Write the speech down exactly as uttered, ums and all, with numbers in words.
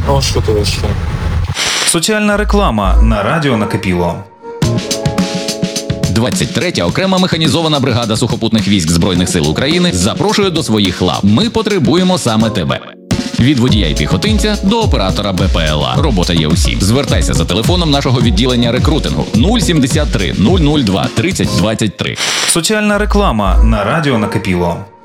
А що то ще? Соціальна реклама на радіо Накипіло. двадцять третя окрема механізована бригада сухопутних військ Збройних сил України запрошує до своїх лав. Ми потребуємо саме тебе. Від водія і піхотинця до оператора БПЛА. Робота є усім. Звертайся за телефоном нашого відділення рекрутингу нуль сімдесят три нуль нуль два тридцять двадцять три. Соціальна реклама на радіо Накипіло.